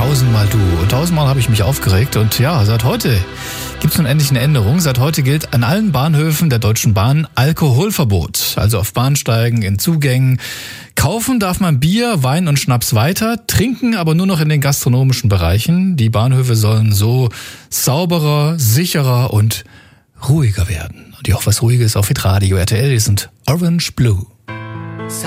tausendmal du. Und tausendmal habe ich mich aufgeregt. Und ja, seit heute gibt es nun endlich eine Änderung. Seit heute gilt an allen Bahnhöfen der Deutschen Bahn Alkoholverbot. Also auf Bahnsteigen, in Zugängen. Kaufen darf man Bier, Wein und Schnaps weiter, trinken aber nur noch in den gastronomischen Bereichen. Die Bahnhöfe sollen so sauberer, sicherer und ruhiger werden. Und ja, auch was Ruhiges auf Hitradio RTL sind Orange Blue.